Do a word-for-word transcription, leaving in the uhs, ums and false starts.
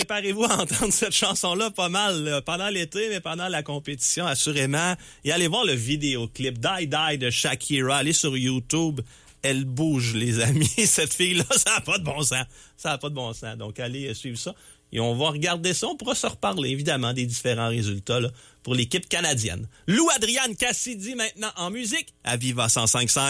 préparez-vous à entendre cette chanson-là pas mal là, pendant l'été, mais pendant la compétition, assurément. Et allez voir le vidéoclip Die Die de Shakira. Allez sur YouTube. Elle bouge, les amis. Cette fille-là, ça n'a pas de bon sens. Ça n'a pas de bon sens. Donc, allez suivre ça. Et on va regarder ça. On pourra se reparler, évidemment, des différents résultats là, pour l'équipe canadienne. Lou Adriane Cassidy, maintenant, en musique, à Viva cent cinq virgule cinq.